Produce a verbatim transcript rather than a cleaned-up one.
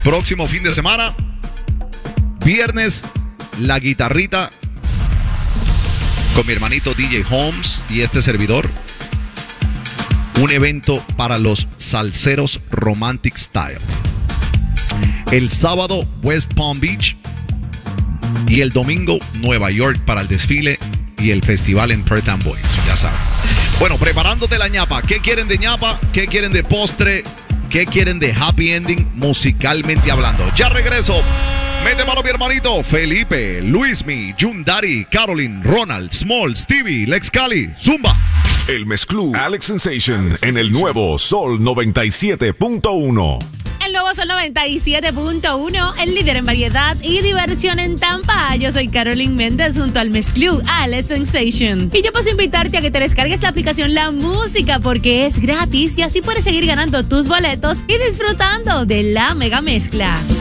Próximo fin de semana, viernes, la guitarrita con mi hermanito D J Holmes y este servidor. Un evento para los salseros Romantic Style. El sábado, West Palm Beach. Y el domingo, Nueva York para el desfile y el festival en Perth Amboy. Ya saben. Bueno, preparándote la ñapa. ¿Qué quieren de ñapa? ¿Qué quieren de postre? ¿Qué quieren de happy ending musicalmente hablando? Ya regreso. Mete mano mi hermanito Felipe, Luismi, Jundari, Caroline, Ronald, Small, Stevie, Lex Cali, Zumba. El mezclú Alex Sensation Alex en el nuevo Sol noventa y siete punto uno. El nuevo Sol noventa y siete punto uno, el líder en variedad y diversión en Tampa. Yo soy Caroline Méndez junto al mezclú Alex Sensation. Y yo paso a invitarte a que te descargues la aplicación La Música porque es gratis y así puedes seguir ganando tus boletos y disfrutando de la mega mezcla.